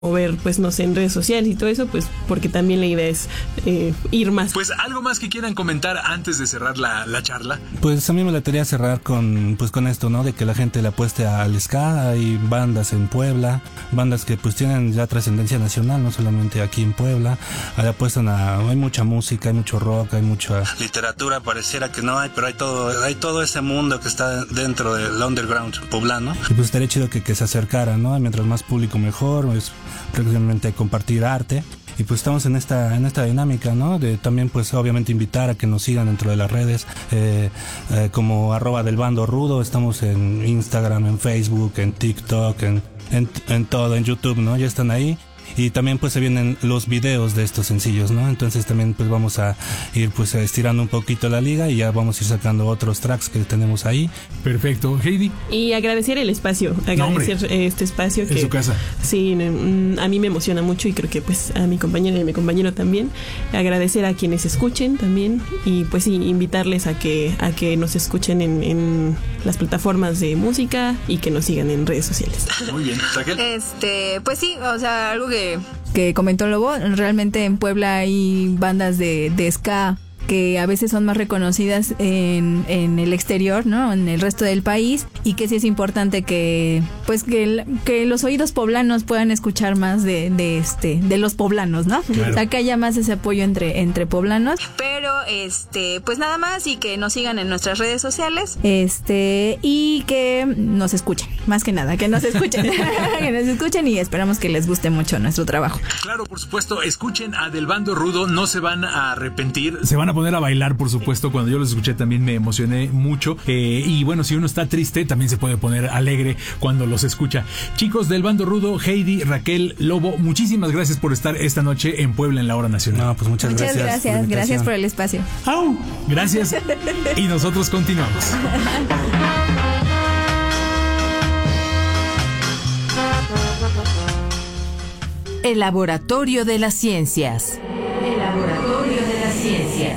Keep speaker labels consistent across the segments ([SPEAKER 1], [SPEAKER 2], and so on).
[SPEAKER 1] ver, pues no sé, en redes sociales y todo eso, pues porque también la idea es ir más.
[SPEAKER 2] Pues algo más que quieran comentar antes de cerrar la charla.
[SPEAKER 3] Pues a mí me gustaría cerrar con esto, ¿no? De que la gente le apueste al ska. Hay bandas en Puebla, bandas que pues tienen ya trascendencia nacional, no solamente aquí en Puebla. Ahí apuestan hay mucha música, hay mucho rock, hay mucha literatura, pareciera que no hay, pero hay todo ese mundo que está dentro del underground poblano. Y pues estaría chido que se acercaran, ¿no? Mientras más público mejor, es prácticamente compartir arte. Y pues estamos en esta dinámica, ¿no? De también pues obviamente invitar a que nos sigan dentro de las redes como @delbandorudo. Estamos en Instagram, en Facebook, en TikTok, en todo, en YouTube, ¿no? Ya están ahí. Y también pues se vienen los videos de estos sencillos, ¿no? Entonces también pues vamos a ir pues estirando un poquito la liga y ya vamos a ir sacando otros tracks que tenemos ahí.
[SPEAKER 2] Perfecto, Heidi.
[SPEAKER 1] Y agradecer el espacio, este espacio que
[SPEAKER 2] en su casa.
[SPEAKER 1] Sí, a mí me emociona mucho y creo que pues a mi compañera y a mi compañero también. Agradecer a quienes escuchen también y pues sí, invitarles a que nos escuchen en las plataformas de música y que nos sigan en redes sociales.
[SPEAKER 2] Muy bien, Raquel.
[SPEAKER 4] Pues sí, o sea, algo que comentó Lobo, realmente en Puebla hay bandas de ska que a veces son más reconocidas en el exterior, ¿no? En el resto del país, y que sí es importante que los oídos poblanos puedan escuchar más de los poblanos, ¿no?
[SPEAKER 2] Claro.
[SPEAKER 4] O sea, que haya más ese apoyo entre poblanos. Pero pues nada más, y que nos sigan en nuestras redes sociales, y que nos escuchen, más que nada, que nos escuchen. Que nos escuchen, y esperamos que les guste mucho nuestro trabajo.
[SPEAKER 2] Claro, por supuesto, escuchen a Del Bando Rudo, no se van a arrepentir.
[SPEAKER 5] Se van a poner a bailar, por supuesto. Cuando yo los escuché también me emocioné mucho. Y bueno, si uno está triste, también se puede poner alegre cuando los escucha. Chicos del Bando Rudo, Heidi, Raquel, Lobo, muchísimas gracias por estar esta noche en Puebla en la Hora Nacional.
[SPEAKER 3] No, pues muchas gracias.
[SPEAKER 4] Gracias por el espacio.
[SPEAKER 5] ¡Au! Gracias. Y nosotros continuamos.
[SPEAKER 6] El Laboratorio de las Ciencias. El Laboratorio de las Ciencias.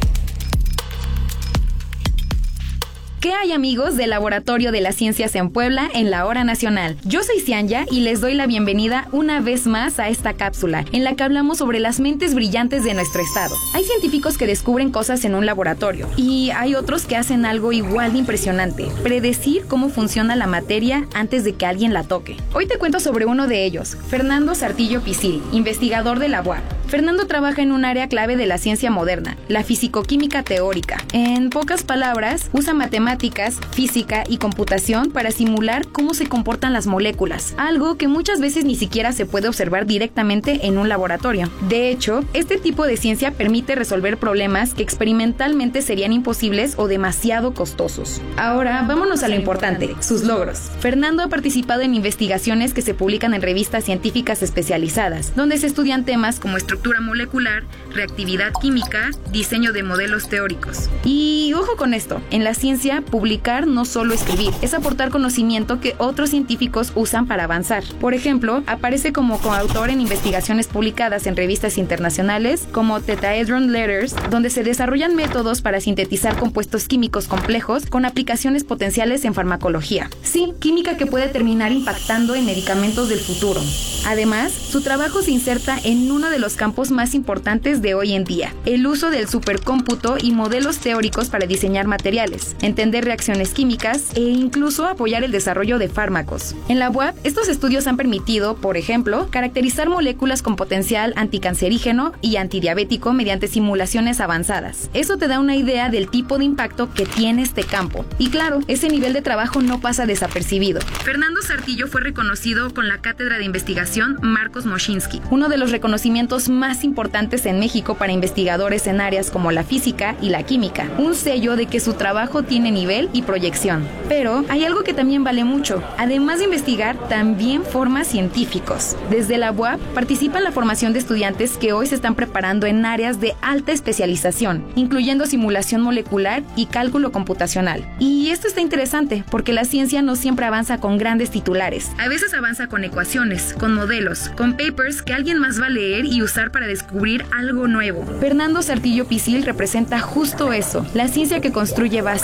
[SPEAKER 7] ¿Qué hay, amigos del Laboratorio de las Ciencias en Puebla en la Hora Nacional? Yo soy Cianya y les doy la bienvenida una vez más a esta cápsula en la que hablamos sobre las mentes brillantes de nuestro estado. Hay científicos que descubren cosas en un laboratorio y hay otros que hacen algo igual de impresionante: predecir cómo funciona la materia antes de que alguien la toque. Hoy te cuento sobre uno de ellos, Fernando Sartillo Pisil, investigador de la UAP. Fernando trabaja en un área clave de la ciencia moderna, la fisicoquímica teórica. En pocas palabras, usa matemáticas, física y computación para simular cómo se comportan las moléculas, algo que muchas veces ni siquiera se puede observar directamente en un laboratorio. De hecho, este tipo de ciencia permite resolver problemas que experimentalmente serían imposibles o demasiado costosos. Ahora, vámonos a lo importante, sus logros. Fernando ha participado en investigaciones que se publican en revistas científicas especializadas, donde se estudian temas como estructura molecular, reactividad química, diseño de modelos teóricos. Y ojo con esto, en la ciencia, publicar no solo escribir, es aportar conocimiento que otros científicos usan para avanzar. Por ejemplo, aparece como coautor en investigaciones publicadas en revistas internacionales como Tetrahedron Letters, donde se desarrollan métodos para sintetizar compuestos químicos complejos con aplicaciones potenciales en farmacología. Sí, química que puede terminar impactando en medicamentos del futuro. Además, su trabajo se inserta en uno de los campos más importantes de hoy en día: el uso del supercómputo y modelos teóricos para diseñar materiales, entender reacciones químicas e incluso apoyar el desarrollo de fármacos. En la UAP, estos estudios han permitido, por ejemplo, caracterizar moléculas con potencial anticancerígeno y antidiabético mediante simulaciones avanzadas. Eso te da una idea del tipo de impacto que tiene este campo. Y claro, ese nivel de trabajo no pasa desapercibido. Fernando Sartillo fue reconocido con la Cátedra de Investigación Marcos Moschinsky, uno de los reconocimientos más importantes en México para investigadores en áreas como la física y la química, un sello de que su trabajo tiene nivel y proyección. Pero hay algo que también vale mucho: además de investigar, también forma científicos. Desde la UAP participa en la formación de estudiantes que hoy se están preparando en áreas de alta especialización, incluyendo simulación molecular y cálculo computacional. Y esto está interesante porque la ciencia no siempre avanza con grandes titulares. A veces avanza con ecuaciones, con modelos, con papers que alguien más va a leer y usar para descubrir algo nuevo. Fernando Sartillo Pisil representa justo eso: la ciencia que construye bases, que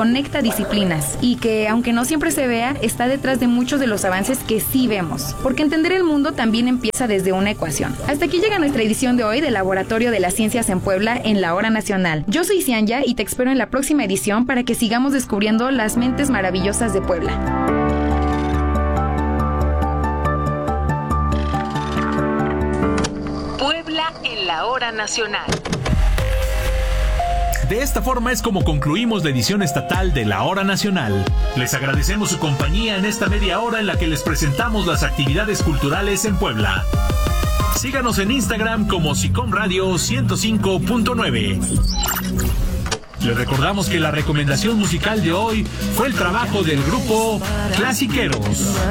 [SPEAKER 7] conecta disciplinas y que, aunque no siempre se vea, está detrás de muchos de los avances que sí vemos. Porque entender el mundo también empieza desde una ecuación. Hasta aquí llega nuestra edición de hoy del Laboratorio de las Ciencias en Puebla en la Hora Nacional. Yo soy Cianya y te espero en la próxima edición para que sigamos descubriendo las mentes maravillosas de Puebla.
[SPEAKER 6] Puebla en la Hora Nacional.
[SPEAKER 2] De esta forma es como concluimos la edición estatal de la Hora Nacional. Les agradecemos su compañía en esta media hora en la que les presentamos las actividades culturales en Puebla. Síganos en Instagram como SICOM Radio 105.9. Les recordamos que la recomendación musical de hoy fue el trabajo del grupo Clasiqueros.